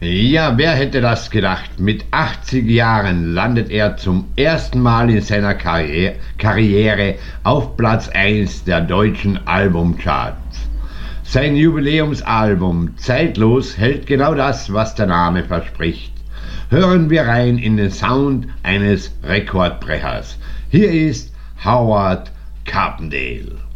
Ja, wer hätte das gedacht? Mit 80 Jahren landet er zum ersten Mal in seiner Karriere auf Platz 1 der deutschen Albumcharts. Sein Jubiläumsalbum Zeitlos hält genau das, was der Name verspricht. Hören wir rein in den Sound eines Rekordbrechers. Hier ist Howard Carpendale.